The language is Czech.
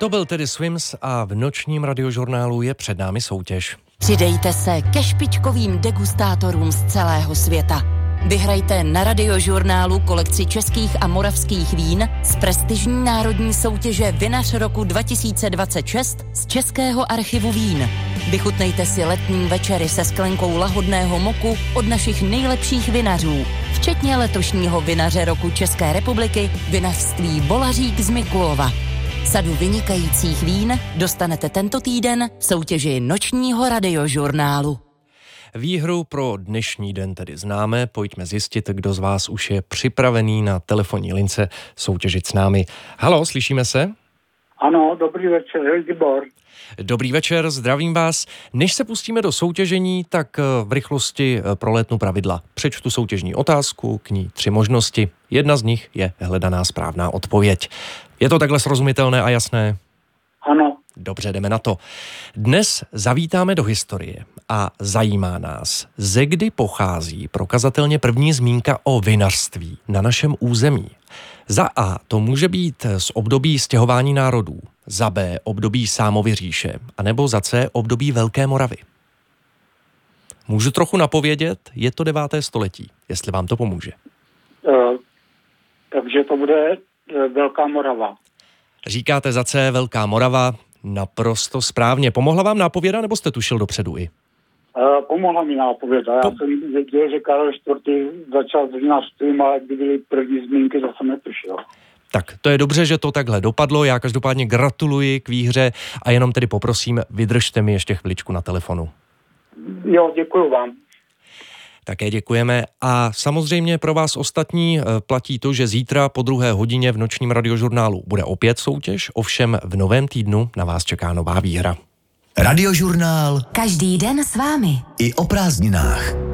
To byl tedy Swims a v nočním radiožurnálu je před námi soutěž. Přidejte se ke špičkovým degustátorům z celého světa. Vyhrajte na radiožurnálu kolekci českých a moravských vín z prestižní národní soutěže Vinař roku 2026 z Českého archivu vín. Vychutnejte si letní večery se sklenkou lahodného moku od našich nejlepších vinařů, včetně letošního vinaře roku České republiky, vinařství Volařík z Mikulova. Sadu vynikajících vín dostanete tento týden v soutěži nočního radiožurnálu. Výhru pro dnešní den tedy známe, pojďme zjistit, kdo z vás už je připravený na telefonní lince soutěžit s námi. Haló, slyšíme se? Ano, dobrý večer, Libor. Dobrý večer, zdravím vás. Než se pustíme do soutěžení, tak v rychlosti prolétnu pravidla. Přečtu soutěžní otázku, k ní 3 možnosti. Jedna z nich je hledaná správná odpověď. Je to takhle srozumitelné a jasné? Ano. Dobře, jdeme na to. Dnes zavítáme do historie a zajímá nás, ze kdy pochází prokazatelně první zmínka o vinařství na našem území. Za A to může být z období stěhování národů, za B období Sámovy říše, anebo za C období Velké Moravy. Můžu trochu napovědět, je to 9. století, jestli vám to pomůže. Takže to bude Velká Morava. Říkáte za C Velká Morava, naprosto správně. Pomohla vám nápověda, nebo jste tušil dopředu i? Pomohla mi nápověda. Já jsem věděl, že Karel IV. Začal s vinařstvím, ale kdy byly první zmínky, to jsem netušil. Tak, to je dobře, že to takhle dopadlo. Já každopádně gratuluji k výhře a jenom tedy poprosím, vydržte mi ještě chviličku na telefonu. Jo, děkuju vám. Také děkujeme a samozřejmě pro vás ostatní platí to, že zítra po 2. hodině v nočním radiožurnálu bude opět soutěž, ovšem v novém týdnu na vás čeká nová výhra. Radiožurnál. Každý den s vámi. I o prázdninách.